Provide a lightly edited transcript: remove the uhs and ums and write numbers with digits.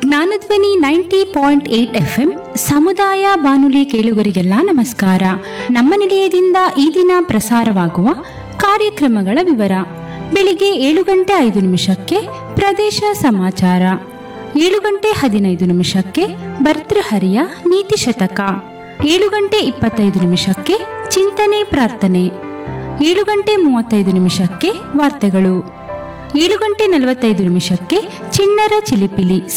Jnanadhwani 90.8 FM ಸಮುದಾಯ ಬಾನುಲಿ ಕೇಳುಗರಿಗೆಲ್ಲ ನಮಸ್ಕಾರ. ನಮ್ಮ ನಿಲಯದಿಂದ ಈ ದಿನ ಪ್ರಸಾರವಾಗುವ ಕಾರ್ಯಕ್ರಮಗಳ ವಿವರ. ಬೆಳಿಗ್ಗೆ 7:05 ಪ್ರದೇಶ ಸಮಾಚಾರ, 7:15 ಭರ್ತೃಹರಿಯ ನೀತಿ ಶತಕ, 7:25 ಚಿಂತನೆ ಪ್ರಾರ್ಥನೆ, 7:35 ವಾರ್ತೆಗಳು, 7:45 ಚಿಣ್ಣರ ಚಿಲಿಪಿಲಿ